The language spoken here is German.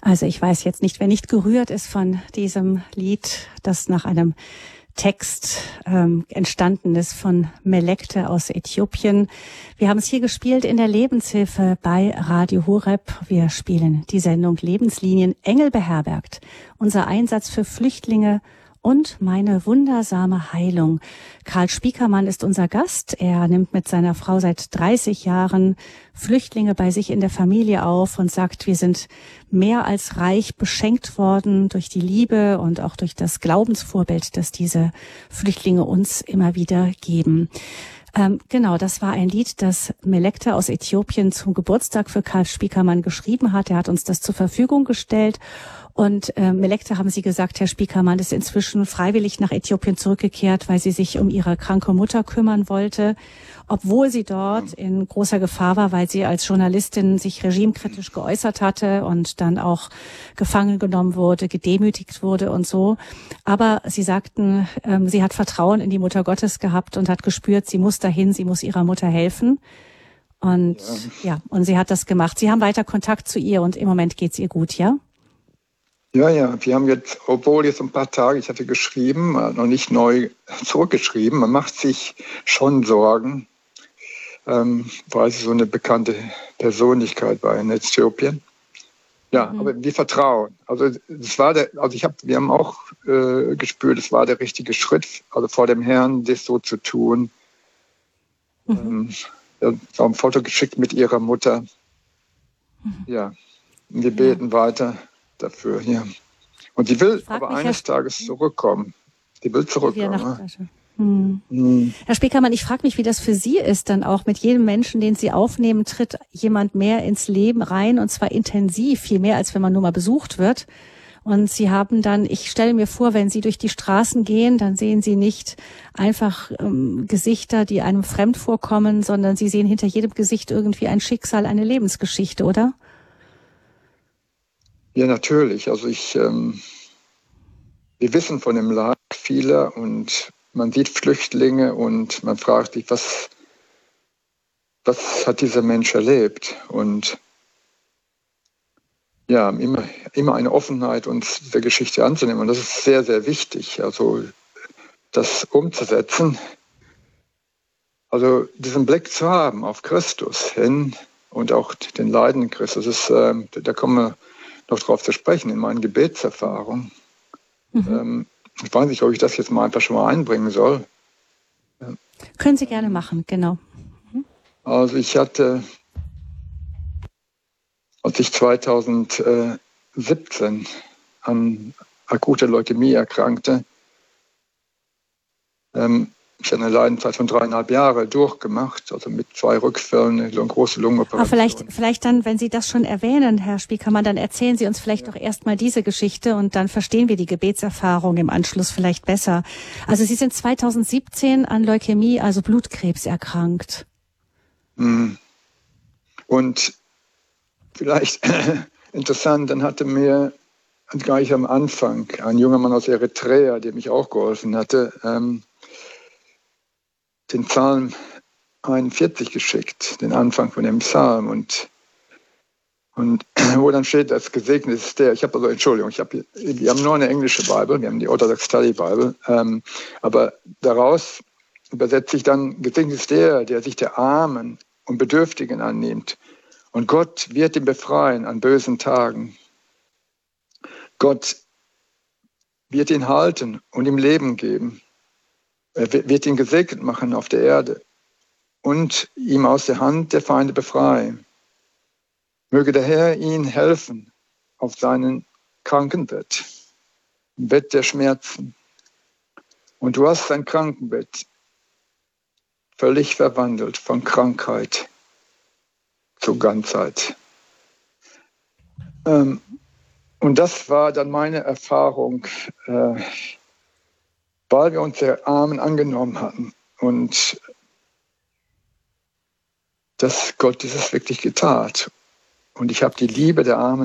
Also ich weiß jetzt nicht, wer nicht gerührt ist von diesem Lied, das nach einem Text entstanden ist von Melekte aus Äthiopien. Wir haben es hier gespielt in der Lebenshilfe bei Radio Horeb. Wir spielen die Sendung Lebenslinien Engel beherbergt. Unser Einsatz für Flüchtlinge und meine wundersame Heilung. Karl Spiekermann ist unser Gast. Er nimmt mit seiner Frau seit 30 Jahren Flüchtlinge bei sich in der Familie auf und sagt, wir sind mehr als reich beschenkt worden durch die Liebe und auch durch das Glaubensvorbild, das diese Flüchtlinge uns immer wieder geben. Genau, das war ein Lied, das Melekte aus Äthiopien zum Geburtstag für Karl Spiekermann geschrieben hat. Er hat uns das zur Verfügung gestellt. Und Melekte, haben Sie gesagt, Herr Spiekermann, ist inzwischen freiwillig nach Äthiopien zurückgekehrt, weil sie sich um ihre kranke Mutter kümmern wollte, obwohl sie dort in großer Gefahr war, weil sie als Journalistin sich regimekritisch geäußert hatte und dann auch gefangen genommen wurde, gedemütigt wurde und so. Aber Sie sagten, sie hat Vertrauen in die Mutter Gottes gehabt und hat gespürt, sie muss dahin, sie muss ihrer Mutter helfen. Und und sie hat das gemacht. Sie haben weiter Kontakt zu ihr und im Moment geht's ihr gut, ja? Ja, wir haben jetzt, obwohl jetzt ein paar Tage, ich hatte geschrieben, noch nicht neu zurückgeschrieben, man macht sich schon Sorgen, weil sie so eine bekannte Persönlichkeit war in Äthiopien. Ja, aber wir vertrauen. Also wir haben auch gespürt, es war der richtige Schritt, also vor dem Herrn das so zu tun. Wir haben ein Foto geschickt mit ihrer Mutter. Ja, und wir beten weiter dafür, ja. Und die will aber eines Tages zurückkommen. Die will zurückkommen. Herr Spiekermann, ich frage mich, wie das für Sie ist, dann auch mit jedem Menschen, den Sie aufnehmen, tritt jemand mehr ins Leben rein, und zwar intensiv, viel mehr, als wenn man nur mal besucht wird. Und Sie haben dann, ich stelle mir vor, wenn Sie durch die Straßen gehen, dann sehen Sie nicht einfach Gesichter, die einem fremd vorkommen, sondern Sie sehen hinter jedem Gesicht irgendwie ein Schicksal, eine Lebensgeschichte, oder? Ja, natürlich. Also wir wissen von dem Leid vieler und man sieht Flüchtlinge und man fragt sich, was hat dieser Mensch erlebt? Und ja, immer eine Offenheit, uns dieser Geschichte anzunehmen. Und das ist sehr, sehr wichtig, also das umzusetzen. Also diesen Blick zu haben auf Christus hin und auch den Leiden Christus. Da kommen wir noch drauf zu sprechen in meinen Gebetserfahrungen. Ich weiß nicht, ob ich das jetzt mal einfach schon mal einbringen soll. Können Sie gerne machen, genau. Also als ich 2017 an akuter Leukämie erkrankte, ich habe eine Leidenzeit von 3,5 Jahre durchgemacht, also mit 2 Rückfällen, eine große Lungenoperation. Aber vielleicht dann, wenn Sie das schon erwähnen, Herr Spiekermann, dann erzählen Sie uns vielleicht doch erstmal diese Geschichte und dann verstehen wir die Gebetserfahrung im Anschluss vielleicht besser. Also Sie sind 2017 an Leukämie, also Blutkrebs, erkrankt. Und vielleicht interessant, dann hatte mir gleich am Anfang ein junger Mann aus Eritrea, der mich auch geholfen hatte, den Psalm 41 geschickt, den Anfang von dem Psalm und wo dann steht, dass gesegnet ist der, wir haben nur eine englische Bibel, wir haben die Orthodox Study Bible, aber daraus übersetze ich dann, gesegnet ist der sich der Armen und Bedürftigen annimmt und Gott wird ihn befreien an bösen Tagen. Gott wird ihn halten und ihm Leben geben. Er wird ihn gesegnet machen auf der Erde und ihm aus der Hand der Feinde befreien. Möge der Herr ihn helfen auf seinem Krankenbett, im Bett der Schmerzen. Und du hast sein Krankenbett völlig verwandelt von Krankheit zu Ganzheit. Und das war dann meine Erfahrung, weil wir uns der Armen angenommen hatten und dass Gott dieses wirklich getan. Und ich habe die Liebe der Armen